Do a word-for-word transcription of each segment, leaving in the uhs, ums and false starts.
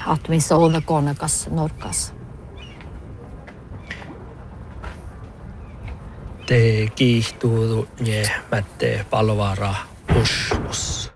att vi såg konakas norkas. Te kiihtuu ja mätte palvara Oslos.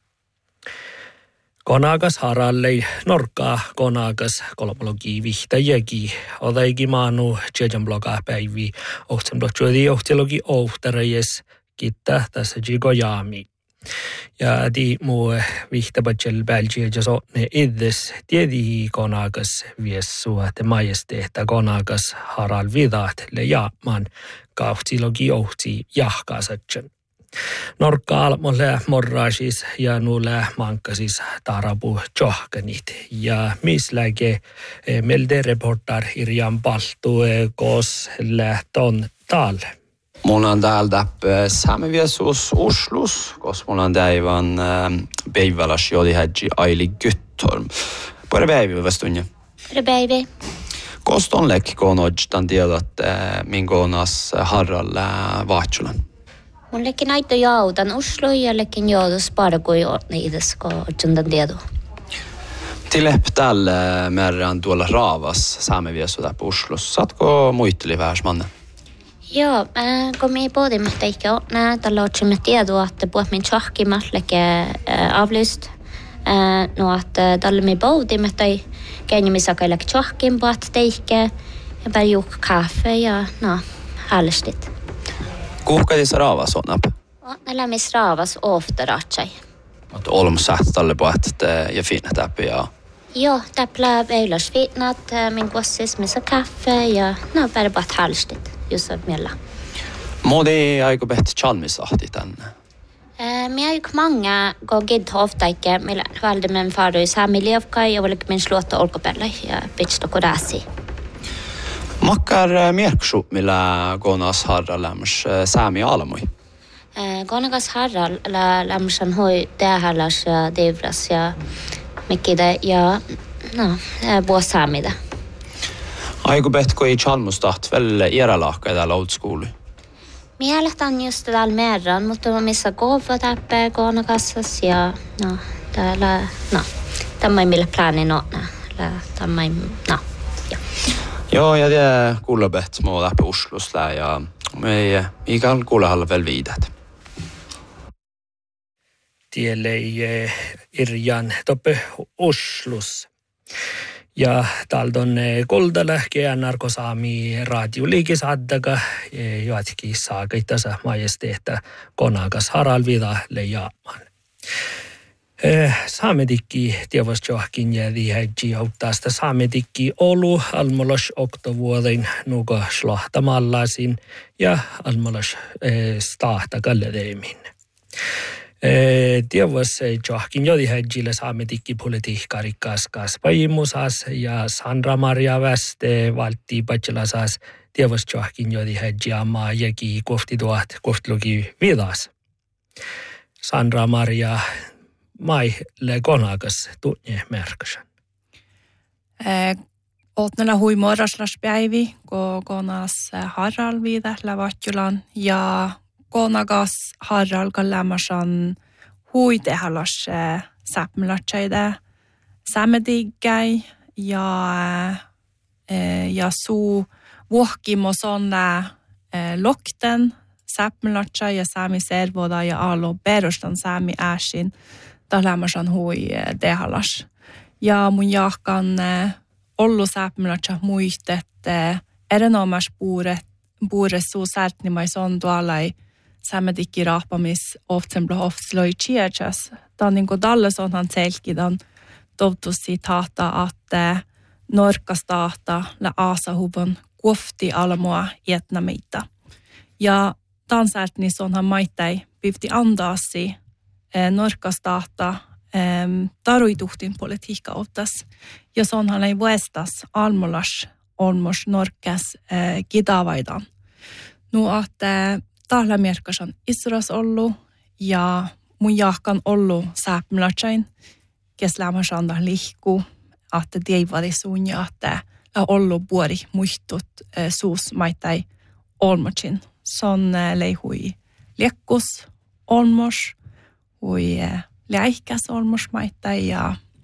Konakas harallei norkkaa konakas kolmologi vihtäjäki. Odaiki maanu tjejan blogaa päivi. Ohtsen blogjuodi ohtilogi ohtarejes kittää tässä jigojaami. Ja di muu vihtäpätsel bäljiä jaso ne iddes tiedi konakas viessua te majesteehtä konakas haral vidaat le jaamaan kaahtilogi ohti jahkasatsen. Norkka almolle morraasis ja nuule mankasis tarapu johkanit. Ja misläge melde reportar Irjan paltu kos lähton talle. Mulla on täältä saamiviesuus Oslos, koska mulla on täivän päiväläs jodi hädji Aili Gyttorm. Pari päivä vastunja. Pari päivä. Kosta on lekki koonodjtan tiedot minkoonas harralle vaatsulan. Mun lekki näitä jautan Oslo ja lekki jautus parkui niides koodjtan tiedo. Tilep tälle merran tuolla raavas saamiviesu täpä Oslos. Saatko muitteli vähäsmanne? Joo, äh, kun me pohdimme teikö nää tällä otsimme tietoa, että puhumme tjahkimatleke äh, avlyst. Äh, no, että tällä me pohdimme, että käynnimme sakaileke tjahkin puhut teikö ja bara juok kaffe ja no, härlistit. Kuhkadis raavas on näpä? Ne lämmis raavas ofta ratsai. Mutta olemme sähtä tälle puhut ja fina täpä ja... Joo, täpä veilös fitnat, min kuossis missä kaffe ja no, bara puhut härlistit. Just att mella. Modi aiko behti chalmisahti tänne. Me aiko många gå gid ofta ikke millä valde men faru i samilievka ja oliko min slåta olkopella ja bitch dokorasi. Makkar mierksu millä konas harra lämms saami alamoi. Konakas harra la lämsan hoi tähälas ja devras ja mikide ja no bo saamida. Aiko betko i chalmustaht väl era lahka täällä old school. Mielestäni just täällä merran, mutta mä missä kova täppää konakassas ja no täällä no tämä ei millä planin on. Tämä ei no. Ja. Joo, ja det kuulla bet må läpi Oslos lä ja me ikään kuulla halla väl viidat. Tielle Irjan toppe Oslos. Ja taldon koldalähkeä narkosaami radioliikisaddaga joatkin saakaitasa majesteehtä konakas haralvida leijaamaan. Saametikki tievosjohkin jädi hädji auttaasta saametikki olu almolos oktovuoden nuka slahtamallasin ja almolos stahtakalladeemin. Tievos johkin jodi hädjille saametikki politiikkarikkaaskas pajimusas ja Sandra Maria Väste valtti patselasas tievos johkin jodi hädji amma jäki kohti tuot kohtiluki vidas. Sandra Maria mai le konakas tunne merkasan. Åtnella hui morraslaspäivi, kun konas harral viidä lävatjulan ja konagas harral kallämasan hui tehalas säpmelatsäide sämedigai ja ja suu vuohkimo sonne lokten säpmelatsä ja sami servoda ja alo perustan sami äsin kallämasan hui tehalas. Ja mun jahkan ollu säpmelatsä muistet erinomas puuret puures suu särtnimais on tuollai sämedikki rahpamis oftsen oftsloi chiachas. Dan niin kuin dalles onhan selkidan tovtus sitaata, että norkkastahta la aasahuvon kuofti almoa ietnamita. Ja dan särtnis onhan maittai pivti andaasi norkkastahta taruituhtin politiikka oftas. Ja se onhan ei vuestas almolas olmos norkkas gidavaidan. Nu että tahla merkas on Israels ollu ja mun jahkan ollu sääpmlätsäin, kes lämmäsanda lihku, että dievadi suunja, että ollu puori muistut suus maittai olmochin. Son leihui liekkus olmos, hui läihkäs olmos maittai ja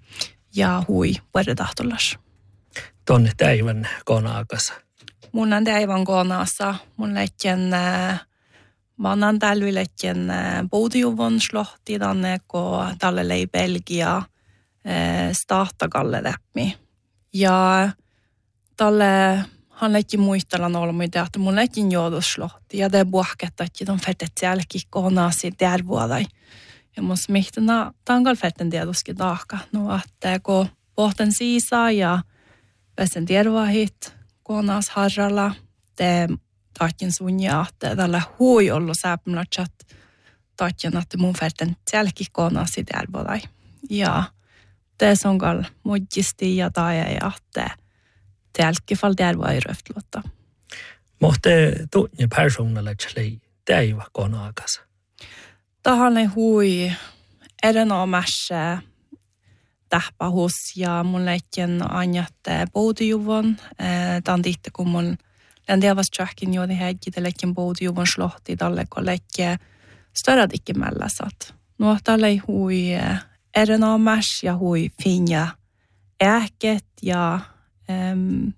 ja hui vuodetahtolas. Tuonne täivän konaakas. Mun on täivän konaassa. Mun lähtien, mä annan tällä lähtien Boudijuvon slottiin tänne, kun tälle lei Belgia startakalle läpi. Ja tälle han lähtien muistellaan olmuita, että mun lähtien jouduslotti. Ja det är buahket, että de färdet sielläkin konaasi tärvuodai. Ja mun smihtana tangal färden tietysti taakka. No, että kun pohten siisa ja pääsen tärvuahit konaas harralla, te tahtjen sunja, että tällä hui ollut sääpimlatsat tahtjen, että mun färden sielläkin konaasi tärvuodai. Ja det som gal mojjisti ja taja ja että tälkifall tärvuodai röftluotta. Mohte tunne personalle tjälei täivä konaakas. Tahanne hui erinomaisessa tähpähus ja mun lähtien anjatte Boudijuvon. Tämän tihti, kun mun läntiavas tjahkin juuri häkki, te lähtien Boudijuvon slohti tälle, kun lähtien störad ikke mälläsat. No, tälle hui erinomais ja hui finja äket ja um,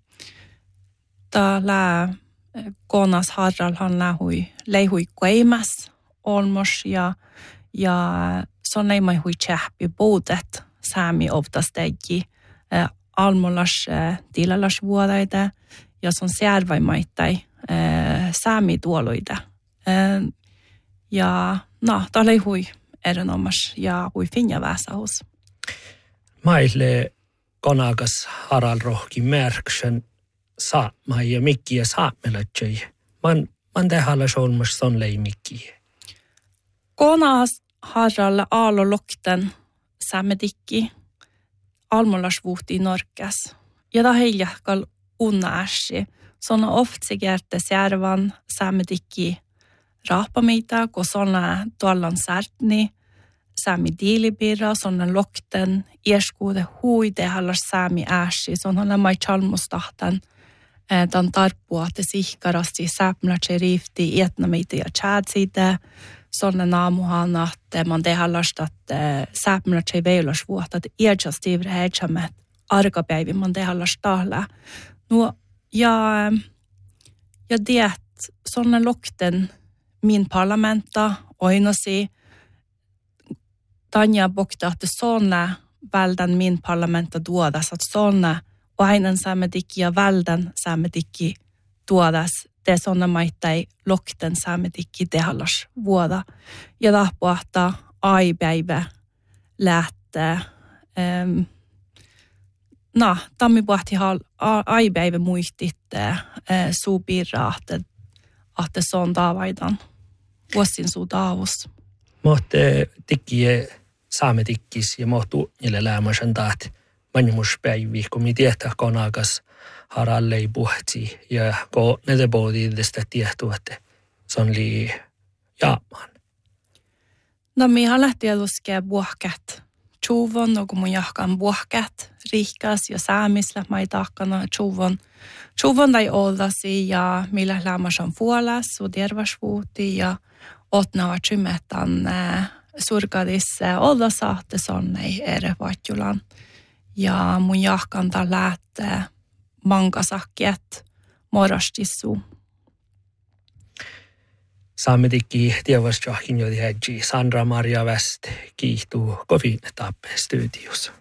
tällä konas harral han lähui leihui kueimas olmos ja ja sån ei mai hui tjähpi bodet sami oftastegi äh, almolas äh, tilalas vuodaita ja son särvaimaittai äh, sami tuoloida äh, ja no tälle hui erinomas ja hui finja väsahus. Maille konakas haral rohki märksen saama ja mikki ja saamelatsei. Man man tehallas olmas son lei mikki. Konas harralla aalo lokten sämedikki almolas vuhti norkas. Ja da heiljakal unna äsi. Sona oft sigerte särvan sämedikki raapamita, kun sona tuollan särtni sami diilibirra, sona lokten ieskuude huide hallas sami äsi. Sona lämmai chalmustahtan tämän tarppua, että sihkarasti säpmlätse riifti ietnamita ja tjäädside. Sånne naamuhan, että man tehallasta, että säpmlätse veilas vuotta, että iätsasti ivre heitsamet arkapäivi man tehallasta tahla. No, ja, ja det, sånne lokten min parlamenta oinosi Tanja bokta, että sånne väldan min parlamenta tuodas, että sånne ainen saametikki ja väldan saametikki tuodas. Te sånne maittai lokten saametikki tehallas vuoda. Ja tahpuahta aipäivä lähtee. Ähm, no, tammi puhti aipäivä muistitte äh, suupirra, että ahte son taavaidan. Vuosin suu taavus. Mohte tikkiä saametikkis ja mohtu niille lämmösen taat. Manjumuspäivi, kun me tietää konakas haralle ei puhti ja kun ne pohdii tästä tiehtuu, että se on lii jaamaan. No minä lähti luskea puhkat. Tjuvon, no kun mun jahkan puhkat, rihkas ja säämisllä mä ei tahkana tjuvon. Tjuvon tai oldasi ja millä lämmäs on fuolas, su tervasvuuti ja otnava tjymetan äh, surkadissa oldasahte sonnei ere vatjulan. Ja mun jahkanta lähtee mankasakkiet morastissu. Saametikki tievas johkin jodi hädji Sandra Maria Väst kiihtuu kovin tappe studiossa.